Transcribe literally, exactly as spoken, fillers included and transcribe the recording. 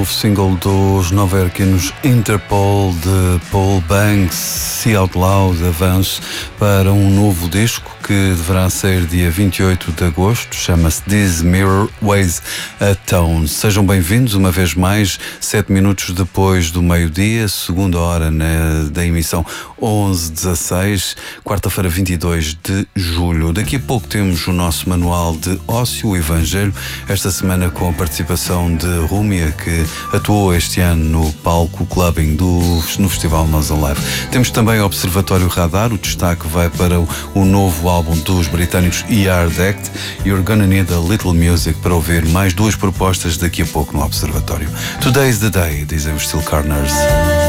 novo single dos nova-iorquinos Interpol de Paul Banks, See Out Loud, avanço para um novo disco que deverá sair dia vinte e oito de agosto, chama-se This Mirror Weighs a Tone. Sejam bem-vindos uma vez mais, sete minutos depois do meio-dia, segunda hora né, da emissão onze dezasseis, quarta-feira vinte e dois de julho. Daqui a pouco temos o nosso manual de ócio, o Evangelho, esta semana com a participação de Rúmia, que atuou este ano no palco clubbing do, no Festival Nós Alive. Temos também o Observatório Radar, o destaque vai para o, o novo álbum dos britânicos E Hard Act. You're Gonna Need a Little Music para ouvir mais duas propostas daqui a pouco no Observatório. Today's the day, dizem os Steel Corners.